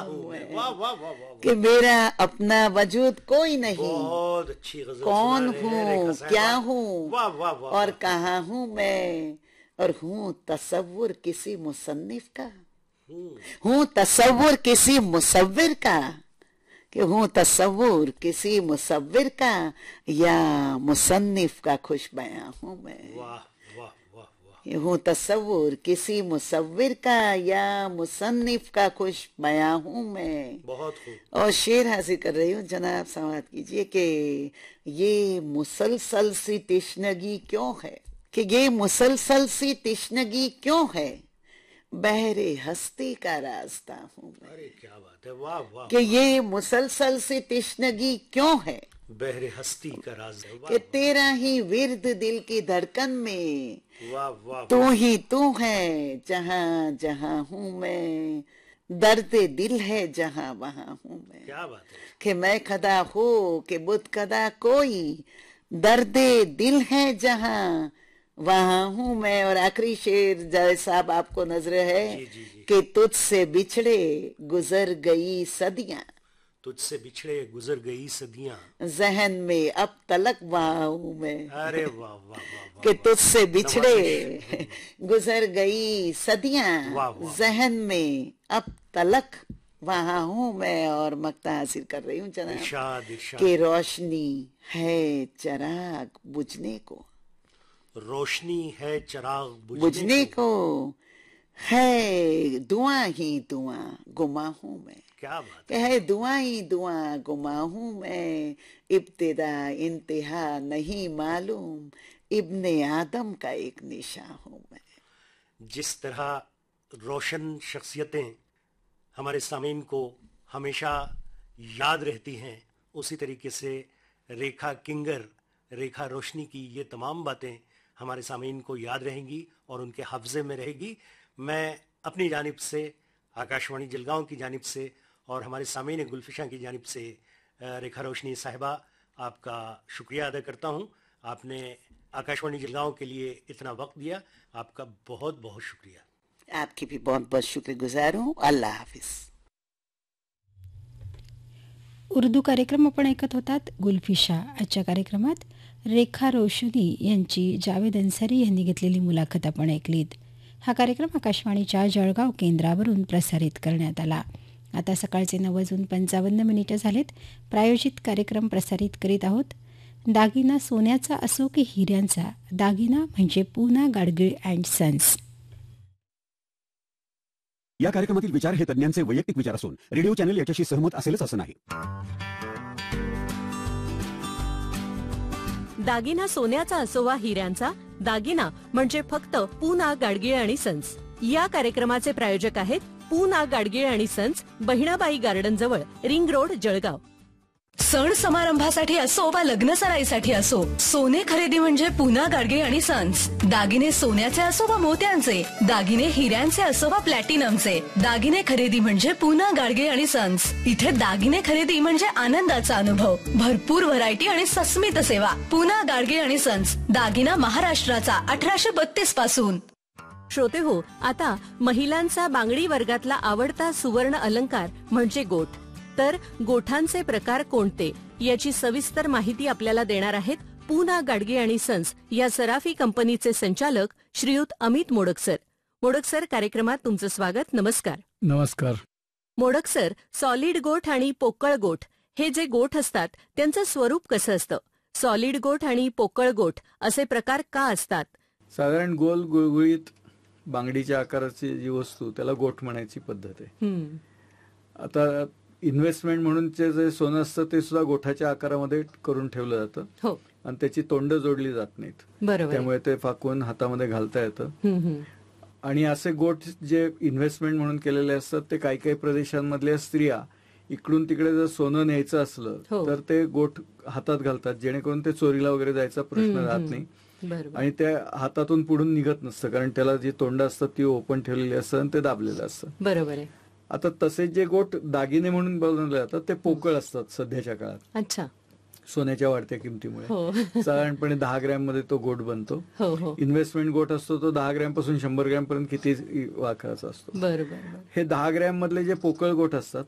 हूँ मैं, वाह वाह वाह वाह, कि मेरा अपना वजूद कोई नहीं, बहुत अच्छी गजल कौन सुना रहे हैं हूँ, रेखा साहबा। क्या हूँ वाह वाह वाह और वाह। कहाँ हूँ मैं, और हूँ तसव्वुर किसी मुसन्निफ का, हूँ तसव्वुर किसी मुसव्विर का, कि हूँ तसव्वुर किसी मुसव्विर का, या मुसन्निफ का खुश बयां हूँ मैं। वाह वाह वाह वाह। ये हूँ तसव्वुर किसी मुसव्विर का, या मुसन्निफ का खुश बयां हूँ मैं। बहुत खूब। और शेर हासिल कर रही हूँ जनाब, समाअत कीजिए कि ये मुसलसल सी तिश्नगी क्यों है, कि ये मुसलसल सी तिश्नगी क्यों है, बहरे हस्ती का रास्ता हूँ मैं। अरे क्या बात है, वाह वाह। कि ये मुसलसल सी तिश्नगी क्यों है, बहरे हस्ती का राज है। वाह कि तेरा ही विर्द दिल की धड़कन में, वाह वाह तू वाह। ही तू है जहां जहां हूँ मैं, दर्द दिल है जहां वहां हूँ मैं। क्या बात है। कि मैं खदा हो कि बुत कदा कोई, दर्द दिल है जहां वहां हूँ मैं। और आखिरी शेर जावेद साहब आपको नजर है, जी जी जी। कि तुझसे बिछड़े गुजर गई सदियां, तुझसे बिछड़े गुजर गई सदियां, जहन में अब तलक वहां हूँ मैं। अरे वाह वाह वाह वाह कि वाह। तुझसे बिछड़े नवाजिश। गुजर गई वाह सदियां, वाह। जहन में अब तलक वहां हूँ मैं। और मक्ता हासिल कर रही हूँ जनाब, इरशाद इरशाद। कि रोशनी है चिराग बुझने को, रोशनी है चिराग बुझने बुझने को। को, है धुआं ही धुआं गुमा हूँ मैं। क्या बात कि है। है धुआं ही धुआं गुमा हूँ मैं, इब्तिदा इंतहा नहीं मालूम, इब्ने आदम का एक निशा हूँ मैं। जिस तरह रोशन शख्सियतें हमारे सामीन को हमेशा याद रहती हैं, उसी तरीके से रेखा किंगर, रेखा रोशनी की ये तमाम बातें हमारे सामीन को याद रहेंगी और उनके हफ्ज़े में रहेगी। मैं अपनी जानिब से, आकाशवाणी जलगांव की जानिब से और हमारे सामीन गुलफिशा की जानिब से रेखा रोशनी साहिबा आपका शुक्रिया अदा करता हूँ। आपने आकाशवाणी जलगांव के लिए इतना वक्त दिया, आपका बहुत बहुत शुक्रिया। आपकी भी बहुत बहुत शुक्रगुजार हूँ। अल्लाह हाफिज। उर्दू कार्यक्रम आपण ऐकत होतात. गुलफिशा आजच्या कार्यक्रमात रेखा रोशनी यांची जावेद अन्सारी यांनी घेतलेली मुलाखत आपण ऐकलीत. हा कार्यक्रम आकाशवाणीच्या जळगाव केंद्रावरून प्रसारित करण्यात आला. आता सकाळचे 9:55 झालेत. प्रायोजित कार्यक्रम प्रसारित करीत आहोत. दागिना सोन्याचा असो की हिऱ्यांचा, दागिना म्हणजे पूना गाडगीळ अँड सन्स. या कार्यक्रमातील विचार हे तज्ञांचे वैयक्तिक विचार असून रेडिओ चॅनल याच्याशी सहमत असेलच असं नाही. दागिना सोन्याचा असो वा हिऱ्यांचा, दागिना म्हणजे फक्त पूना गाडगीळ आणि सन्स. या कार्यक्रमाचे प्रायोजक आहेत पूना गाडगीळ आणि सन्स, बहिणाबाई गार्डन जवळ, रिंग रोड, जळगाव. सण समारंभासाठी असो वा लग्न सराईसाठी असो, सोने खरेदी म्हणजे पूना गाडगीळ आणि सन्स. दागिने सोन्याचे असो वा मोत्यांचे, दागिने हिऱ्यांचे असो वा प्लॅटिनमचे, दागिने खरेदी म्हणजे पूना गाडगीळ आणि सन्स. इथे दागिने खरेदी म्हणजे आनंदाचा अनुभव, भरपूर व्हरायटी आणि सस्मित सेवा. पूना गाडगीळ आणि सन्स, दागिना महाराष्ट्राचा 1832 पासून. श्रोते हो, आता महिलांचा बांगडी वर्गातला आवडता सुवर्ण अलंकार म्हणजे गोठ. तर गोठांचे प्रकार कोणते याची सविस्तर माहिती आपल्याला देणार आहेत पूना गाडगीळ आणि सन्स या सराफी कंपनीचे संचालक श्रीयुत अमित मोडकसर. मोडकसर, कार्यक्रमात तुमचं स्वागत. नमस्कार. नमस्कार. मोडकसर, सॉलिड गोठ आणि पोकळ गोठ हे जे गोठ असतात त्यांचं स्वरूप कसं असतं? सॉलिड गोठ आणि पोकळ गोठ असे प्रकार का असतात? साधारण गोल गुळगुळीत बांगडीच्या आकाराची जी वस्तू त्याला गोठ म्हणायची पद्धत आहे. आता इन्व्हेस्टमेंट म्हणून जे सोनं असतं ते सुद्धा गोठाच्या आकारामध्ये करून ठेवलं जातं. हो. आणि त्याची तोंड जोडली जात नाहीत. बरोबर. त्यामुळे ते फाकून हातामध्ये घालता येतं. आणि असे गोठ जे इन्व्हेस्टमेंट म्हणून केलेले असतात ते काही काही प्रदेशांमधल्या स्त्रिया इकडून तिकडे जर सोनं न्यायचं असलं तर ते गोठ हातात घालतात, जेणेकरून ते चोरीला वगैरे जायचा प्रश्न राहत नाही. आणि त्या हातातून पुढून निघत नसतं, कारण त्याला जी तोंड असतात ती ओपन ठेवलेली असतं आणि ते दाबलेलं असतं. बरोबर आहे. आता तसे जे गोठ दागिने म्हणून बनवले जातात ते पोकळ असतात सध्याच्या काळात. अच्छा. सोन्याच्या वाढत्या किमतीमुळे साधारणपणे 10 ग्रॅम मध्ये तो गोठ बनतो. इन्व्हेस्टमेंट गोठ असतो तो 10 ग्रॅम पासून 100 ग्रॅम पर्यंत किती आकाराचा असतो. बरोबर. हे 10 ग्रॅम मधले जे पोकळ गोठ असतात